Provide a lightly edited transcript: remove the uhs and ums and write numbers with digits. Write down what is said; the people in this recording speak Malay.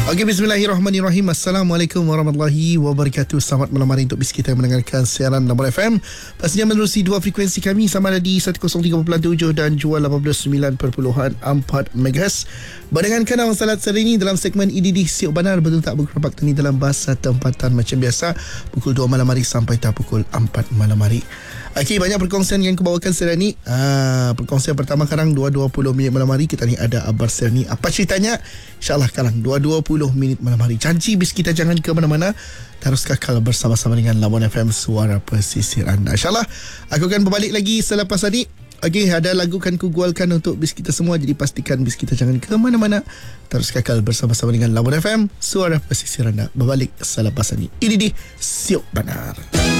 Okey, bismillahirrahmanirrahim. Assalamualaikum warahmatullahi wabarakatuh. Selamat malam hari untuk bis kita yang mendengarkan siaran Labuan FM. Pastinya menerusi dua frekuensi kami sama ada di 103.7 dan juga 89.4 MHz. Berdengarkan awal salat hari ini dalam segmen IDD Siok Banar. Betul tak berkerak ni dalam bahasa tempatan macam biasa, pukul 2 malam hari sampai tak pukul 4 malam hari. Okey, banyak perkongsian yang kubawakan sekarang ni. Perkongsian pertama sekarang 2.20 minit malam hari. Kita ni ada Abar Serni. Apa ceritanya? InsyaAllah sekarang 2.20 minit malam hari. Janji bis kita jangan ke mana-mana. Terus kekal bersama-sama dengan Labuan FM, suara pesisir anda. InsyaAllah aku akan berbalik lagi selepas ini. Okey, ada lagu kan ku gualkan untuk bis kita semua. Jadi pastikan bis kita jangan ke mana-mana. Terus kekal bersama-sama dengan Labuan FM, suara pesisir anda. Berbalik selepas ini. Ini di Siok Banar.